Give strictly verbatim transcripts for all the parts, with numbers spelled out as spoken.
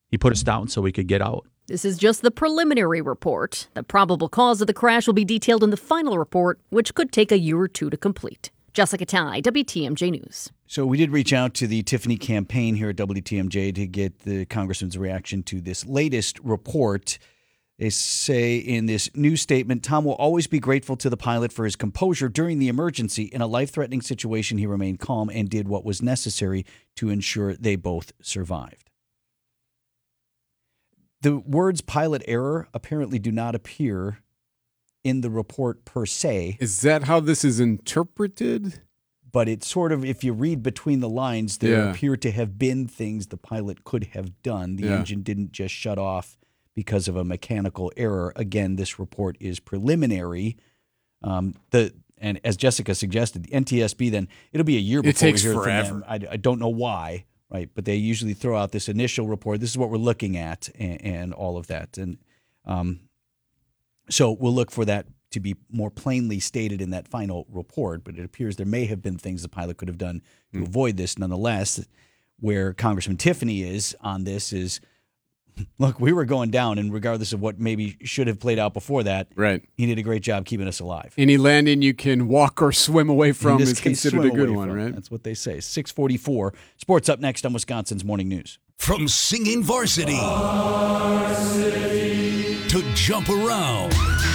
he put us down so we could get out. This is just the preliminary report. The probable cause of the crash will be detailed in the final report, which could take a year or two to complete. Jessica Ty, W T M J News. So we did reach out to the Tiffany campaign here at W T M J to get the congressman's reaction to this latest report. They say in this new statement, Tom will always be grateful to the pilot for his composure during the emergency. In a life-threatening situation, he remained calm and did what was necessary to ensure they both survived. The words pilot error apparently do not appear in the report per se. Is that how this is interpreted? But it's sort of, if you read between the lines, there Yeah. appear to have been things the pilot could have done. The Yeah. engine didn't just shut off because of a mechanical error. Again, this report is preliminary. Um, the and as Jessica suggested, the N T S B, then it'll be a year before It takes we hear forever. from them. I, I don't know why, right? But they usually throw out this initial report. This is what we're looking at, and, and all of that. And um, so we'll look for that to be more plainly stated in that final report. But it appears there may have been things the pilot could have done to mm. avoid this. Nonetheless, where Congressman Tiffany is on this is, look, we were going down, and regardless of what maybe should have played out before that, right, he did a great job keeping us alive. Any landing you can walk or swim away from is case, considered a good one, from. right? That's what they say. six forty-four. Sports up next on Wisconsin's Morning News. From singing varsity, varsity to jump around,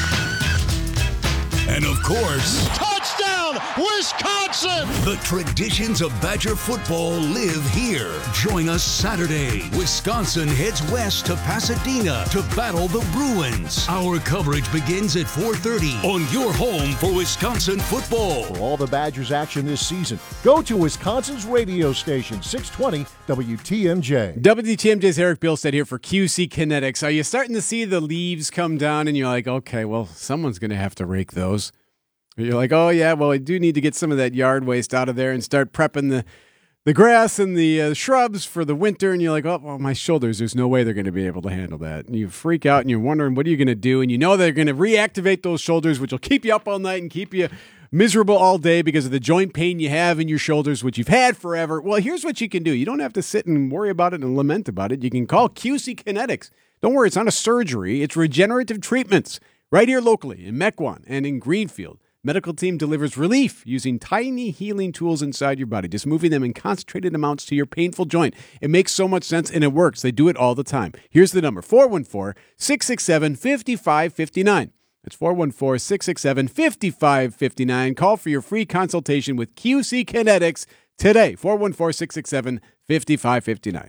and of course, touchdown, Wisconsin! The traditions of Badger football live here. Join us Saturday. Wisconsin heads west to Pasadena to battle the Bruins. Our coverage begins at four thirty on your home for Wisconsin football. For all the Badgers action this season, go to Wisconsin's radio station, six twenty W T M J. W T M J's Eric Bilstead here for Q C Kinetics. Are you starting to see the leaves come down and you're like, okay, well, someone's going to have to rake those? You're like, oh, yeah, well, I do need to get some of that yard waste out of there and start prepping the, the grass and the uh, shrubs for the winter. And you're like, oh, well, my shoulders, there's no way they're going to be able to handle that. And you freak out and you're wondering, what are you going to do? And you know they're going to reactivate those shoulders, which will keep you up all night and keep you miserable all day because of the joint pain you have in your shoulders, which you've had forever. Well, here's what you can do. You don't have to sit and worry about it and lament about it. You can call Q C Kinetics. Don't worry, it's not a surgery. It's regenerative treatments right here locally in Mequon and in Greenfield. Medical team delivers relief using tiny healing tools inside your body, just moving them in concentrated amounts to your painful joint. It makes so much sense, and it works. They do it all the time. Here's the number, four one four, six six seven, five five five nine. That's four one four, six six seven, five five five nine. Call for your free consultation with Q C Kinetics today, four one four, six six seven, five five five nine.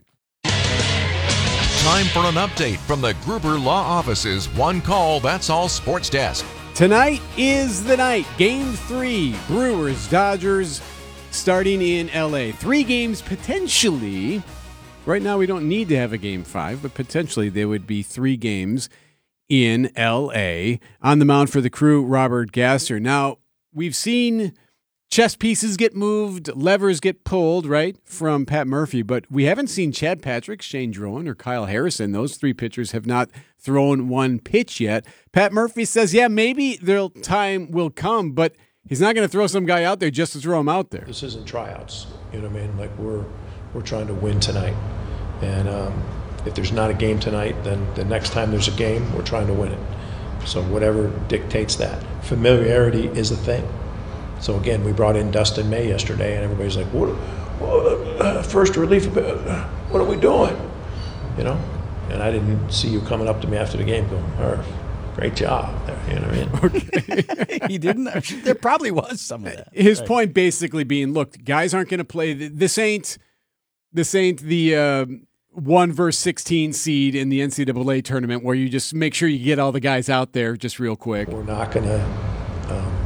Time for an update from the Gruber Law Office's One Call, That's All Sports Desk. Tonight is the night. Game three, Brewers, Dodgers, starting in L A. Three games potentially. Right now we don't need to have a game five, but potentially there would be three games in L A. On the mound for the Crew, Robert Gasser. Now, we've seen chess pieces get moved, levers get pulled, right, from Pat Murphy, but we haven't seen Chad Patrick, Shane Drowan, or Kyle Harrison. Those three pitchers have not thrown one pitch yet. Pat Murphy says, yeah, maybe their time will come, but he's not going to throw some guy out there just to throw him out there. This isn't tryouts, you know what I mean? Like, we're we're trying to win tonight, and um, if there's not a game tonight, then the next time there's a game, we're trying to win it. So whatever dictates that. Familiarity is a thing. So again, we brought in Dustin May yesterday, and everybody's like, "What? what uh, first relief? Uh, what are we doing?" You know. And I didn't see you coming up to me after the game going, "Murph, great job." There, you know what I mean? Okay. He didn't. There probably was some of that. His right. point basically being, look, guys aren't going to play. This ain't. This ain't the uh, one versus sixteen seed in the N C double A tournament where you just make sure you get all the guys out there just real quick. We're not going to um,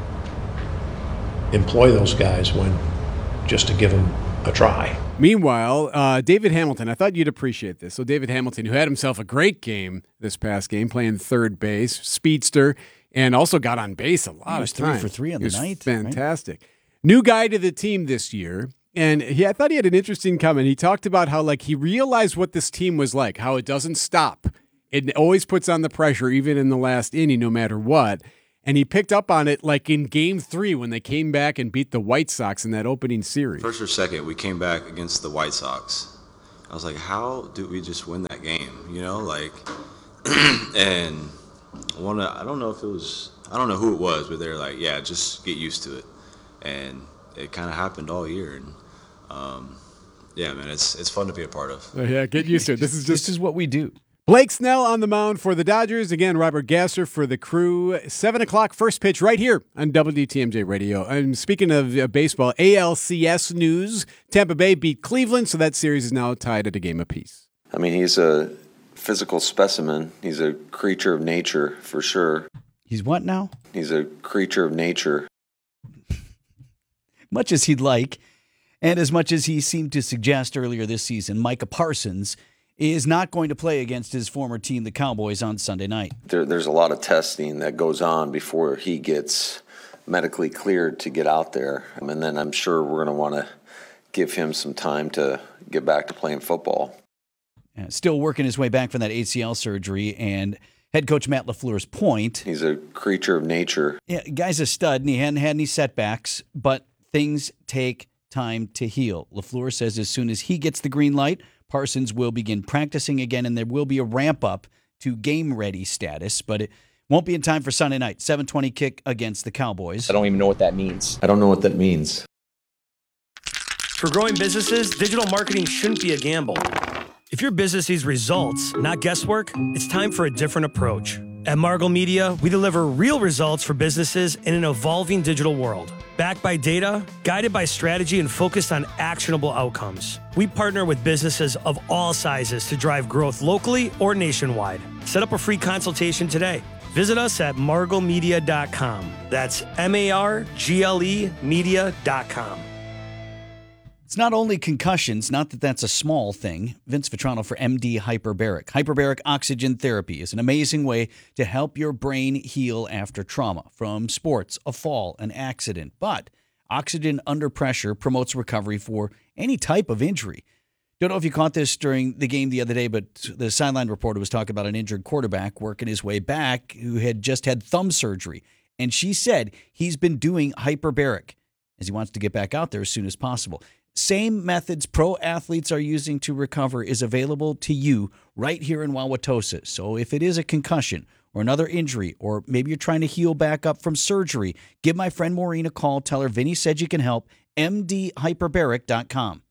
employ those guys when just to give them a try. Meanwhile, uh, David Hamilton, I thought you'd appreciate this. So David Hamilton, who had himself a great game this past game, playing third base, speedster, and also got on base a lot he was of times. Three for three on he the night. Fantastic. Right? New guy to the team this year. And he, I thought he had an interesting comment. He talked about how like he realized what this team was like, how it doesn't stop. It always puts on the pressure, even in the last inning, no matter what. And he picked up on it like in game three when they came back and beat the White Sox in that opening series. First or second, we came back against the White Sox. I was like, how did we just win that game? You know, like, and one, I don't know if it was, I don't know who it was, but they're like, yeah, just get used to it. And it kind of happened all year. And, um, yeah, man, it's it's fun to be a part of. Uh, yeah, get used to it. This is just this is what we do. Blake Snell on the mound for the Dodgers. Again, Robert Gasser for the Crew. seven o'clock first pitch right here on W T M J Radio. And speaking of uh, baseball, A L C S news. Tampa Bay beat Cleveland, so that series is now tied at a game apiece. I mean, he's a physical specimen. He's a creature of nature, for sure. He's what now? He's a creature of nature. Much as he'd like, and as much as he seemed to suggest earlier this season, Micah Parsons is not going to play against his former team, the Cowboys, on Sunday night. There, there's a lot of testing that goes on before he gets medically cleared to get out there. And then I'm sure we're going to want to give him some time to get back to playing football. Yeah, still working his way back from that A C L surgery, and head coach Matt LaFleur's point. He's a creature of nature. Yeah, guy's a stud, and he hadn't had any setbacks, but things take time to heal. LaFleur says as soon as he gets the green light, Parsons will begin practicing again, and there will be a ramp-up to game-ready status, but it won't be in time for Sunday night. seven twenty kick against the Cowboys. I don't even know what that means. I don't know what that means. For growing businesses, digital marketing shouldn't be a gamble. If your business needs results, not guesswork, it's time for a different approach. At Margot Media, we deliver real results for businesses in an evolving digital world. Backed by data, guided by strategy, and focused on actionable outcomes. We partner with businesses of all sizes to drive growth locally or nationwide. Set up a free consultation today. Visit us at margot media dot com. That's M A R G L E media dot com. It's not only concussions, not that that's a small thing. Vince Vitrano for M D Hyperbaric. Hyperbaric oxygen therapy is an amazing way to help your brain heal after trauma from sports, a fall, an accident. But oxygen under pressure promotes recovery for any type of injury. Don't know if you caught this during the game the other day, but the sideline reporter was talking about an injured quarterback working his way back who had just had thumb surgery. And she said he's been doing hyperbaric as he wants to get back out there as soon as possible. Same methods pro athletes are using to recover is available to you right here in Wauwatosa. So if it is a concussion or another injury, or maybe you're trying to heal back up from surgery, give my friend Maureen a call. Tell her Vinny said you can help. M D hyperbaric dot com.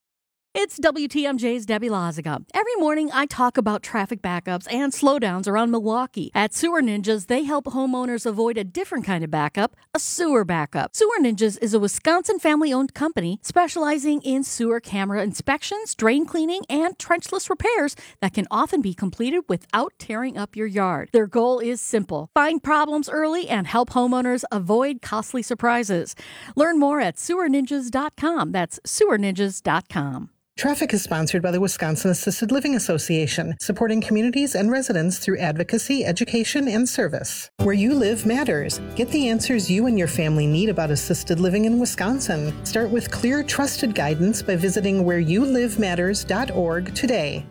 It's W T M J's Debbie Loziga. Every morning, I talk about traffic backups and slowdowns around Milwaukee. At Sewer Ninjas, they help homeowners avoid a different kind of backup, a sewer backup. Sewer Ninjas is a Wisconsin family-owned company specializing in sewer camera inspections, drain cleaning, and trenchless repairs that can often be completed without tearing up your yard. Their goal is simple: find problems early and help homeowners avoid costly surprises. Learn more at sewer ninjas dot com. That's sewer ninjas dot com. Traffic is sponsored by the Wisconsin Assisted Living Association, supporting communities and residents through advocacy, education, and service. Where you live matters. Get the answers you and your family need about assisted living in Wisconsin. Start with clear, trusted guidance by visiting where you live matters dot org today.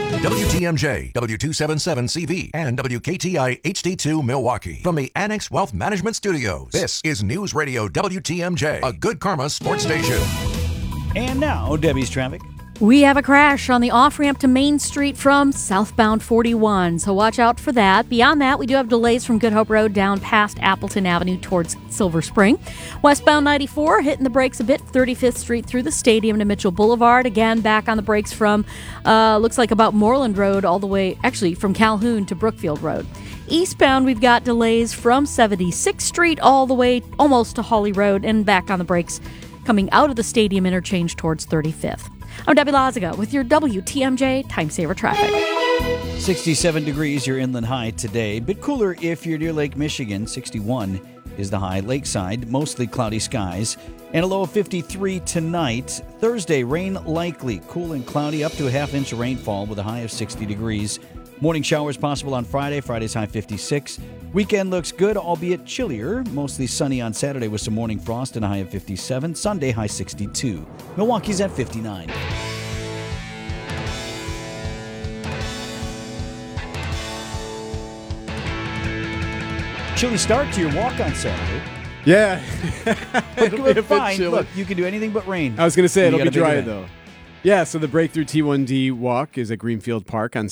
W T M J, W two seventy-seven C V, and W K T I H D two Milwaukee. From the Annex Wealth Management Studios, this is News Radio W T M J, a Good Karma sports station. And now, Debbie's traffic. We have a crash on the off-ramp to Main Street from southbound forty-one, so watch out for that. Beyond that, we do have delays from Good Hope Road down past Appleton Avenue towards Silver Spring. Westbound ninety-four, hitting the brakes a bit, thirty-fifth Street through the stadium to Mitchell Boulevard. Again, back on the brakes from, uh, looks like about Moreland Road all the way, actually from Calhoun to Brookfield Road. Eastbound, we've got delays from seventy-sixth Street all the way almost to Hawley Road, and back on the brakes coming out of the stadium interchange towards thirty-fifth. I'm Debbie Loziga with your W T M J Time Saver Traffic. sixty-seven degrees, your inland high today. Bit cooler if you're near Lake Michigan. sixty-one is the high. Lakeside, mostly cloudy skies. And a low of fifty-three tonight. Thursday, rain likely. Cool and cloudy, up to a half inch of rainfall with a high of sixty degrees. Morning showers possible on Friday. Friday's high fifty-six. Weekend looks good, albeit chillier. Mostly sunny on Saturday with some morning frost and a high of fifty-seven. Sunday, high sixty-two. Milwaukee's at fifty-nine. Chilly start to your walk on Saturday. Yeah. But, but fine. Look, you can do anything but rain. I was going to say, it'll be dry, event. though. Yeah, so the Breakthrough T one D walk is at Greenfield Park on